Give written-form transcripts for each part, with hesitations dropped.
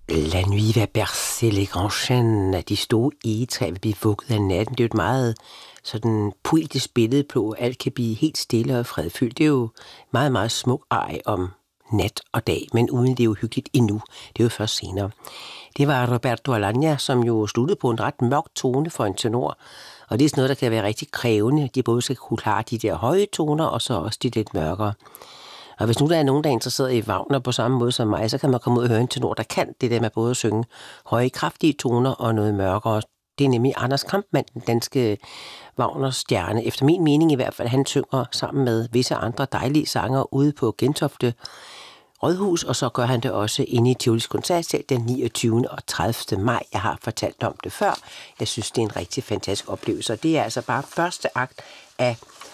La nuit va bercer les grands chênes, at de store egetræer vil blive vugget af natten. Det er jo et meget sådan poetisk billede på, at alt kan blive helt stille og fredfyldt. Det er jo meget, meget smuk ej om nat og dag, men uden det er jo hyggeligt endnu. Det er jo først senere. Det var Roberto Alagna, som jo sluttede på en ret mørk tone for en tenor. Og det er sådan noget, der kan være rigtig krævende. De både skal kunne klare de der høje toner, og så også de lidt mørkere. Og hvis nu der er nogen, der er interesseret i Wagner på samme måde som mig, så kan man komme ud og høre en tenor, der kan det der med både at synge høje, kraftige toner og noget mørkere. Det er nemlig Anders Kampmann, den danske Wagner-stjerne. Efter min mening i hvert fald, han synger sammen med visse andre dejlige sanger ude på Gentofte Rådhus, og så gør han det også inde i Tivolis Koncertsal den 29. og 30. maj. Jeg har fortalt om det før. Jeg synes, det er en rigtig fantastisk oplevelse. Og det er altså bare første akt af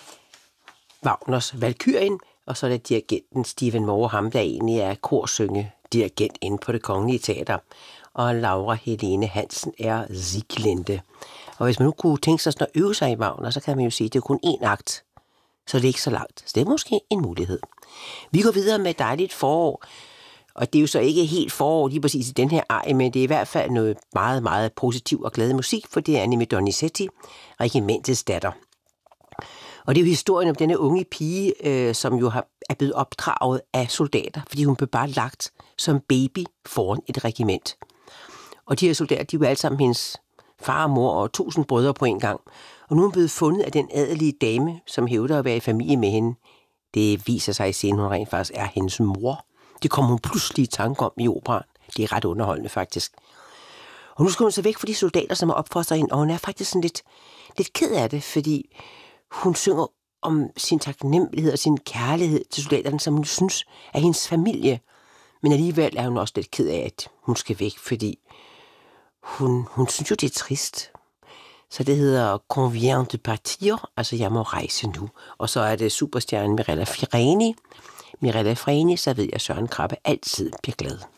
Wagners Valkyrien, og så er det dirigenten Stephen Moore, ham der egentlig er korsynge-dirigent inde på Det Kongelige Teater. Og Laura Helene Hansen er Sieglinde. Og hvis man nu kunne tænke sig sådan at øve sig i Wagner, så kan man jo sige, at det er kun én akt, så det er ikke så langt. Så det er måske en mulighed. Vi går videre med Dejligt forår, og det er jo så ikke helt forår lige præcis i den her ej, men det er i hvert fald noget meget, meget positiv og glad musik, for det er nemlig Donizetti, regimentets datter. Og det er jo historien om denne unge pige, som jo er blevet opdraget af soldater, fordi hun blev bare lagt som baby foran et regiment. Og de her soldater, de var alle sammen hendes far og mor og 1000 brødre på en gang. Og nu er hun blevet fundet af den adelige dame, som hævder at være i familie med hende. Det viser sig i scenen, hun rent faktisk er hendes mor. Det kommer hun pludselig i tanke om i operaen. Det er ret underholdende faktisk. Og nu skal hun så væk fra de soldater, som har opfostret hende, og hun er faktisk sådan lidt ked af det, fordi hun synger om sin taknemmelighed og sin kærlighed til soldaterne, som hun synes er hendes familie. Men alligevel er hun også lidt ked af, at hun skal væk, fordi hun synes jo, det er trist. Så det hedder Convient de partir, altså jeg må rejse nu. Og så er det superstjernen Mirella Freni. Så ved jeg, at Søren Krabbe altid bliver glad.